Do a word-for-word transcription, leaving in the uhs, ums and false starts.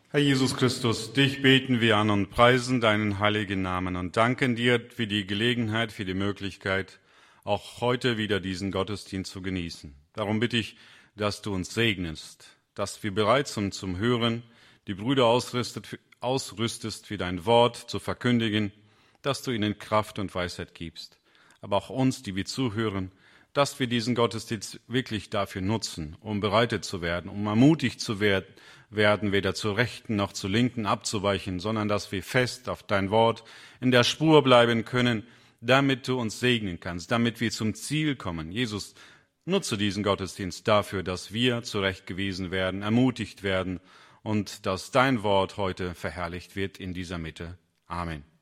Herr Jesus Christus, dich beten wir an und preisen deinen heiligen Namen und danken dir für die Gelegenheit, für die Möglichkeit, auch heute wieder diesen Gottesdienst zu genießen. Darum bitte ich, dass du uns segnest, dass wir bereit sind zum Hören, die Brüder ausrüstet, ausrüstest für dein Wort zu verkündigen, dass du ihnen Kraft und Weisheit gibst. Aber auch uns, die wir zuhören, dass wir diesen Gottesdienst wirklich dafür nutzen, um bereitet zu werden, um ermutigt zu werden, werden, weder zur Rechten noch zur Linken abzuweichen, sondern dass wir fest auf dein Wort in der Spur bleiben können, damit du uns segnen kannst, damit wir zum Ziel kommen. Jesus, nutze diesen Gottesdienst dafür, dass wir zurechtgewiesen werden, ermutigt werden und dass dein Wort heute verherrlicht wird in dieser Mitte. Amen.